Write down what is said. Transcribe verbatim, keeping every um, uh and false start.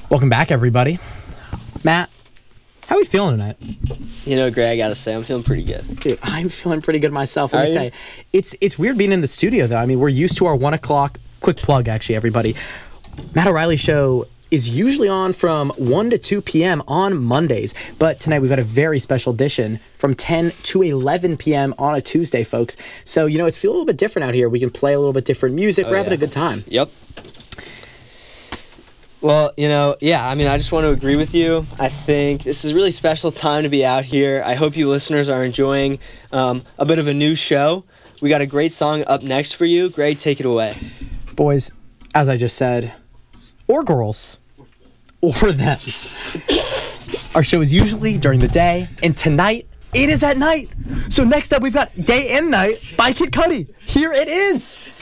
Welcome back, everybody. Matt, how are we feeling tonight? You know, Gray, I gotta say, I'm feeling pretty good. Dude, I'm feeling pretty good myself. Let Are me you? say, it's it's weird being in the studio though. I mean, we're used to our one o'clock. Quick plug, actually, everybody. Matt O'Reilly Show is usually on from one to two p.m. on Mondays, but tonight we've got a very special edition from ten to eleven p.m. on a Tuesday, folks. So you know, it's feeling a little bit different out here. We can play a little bit different music. Oh, we're having yeah. a good time. Yep. Well, you know, yeah, I mean, I just want to agree with you. I think this is a really special time to be out here. I hope you listeners are enjoying um, a bit of a new show. We got a great song up next for you. Gray, take it away. Boys, as I just said, or girls, or thems. Our show is usually during the day, and tonight, it is at night. So next up, we've got Day and Night by Kid Cudi. Here it is.